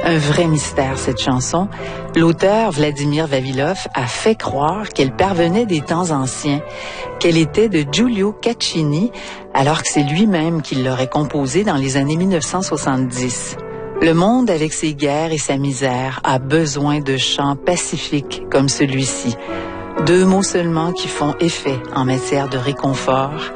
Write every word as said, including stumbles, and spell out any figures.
Un vrai mystère, cette chanson. L'auteur, Vladimir Vavilov, a fait croire qu'elle parvenait des temps anciens, qu'elle était de Giulio Caccini, alors que c'est lui-même qui l'aurait composée dans les années mille neuf cent soixante-dix. Le monde, avec ses guerres et sa misère, a besoin de chants pacifiques comme celui-ci. Deux mots seulement qui font effet en matière de réconfort.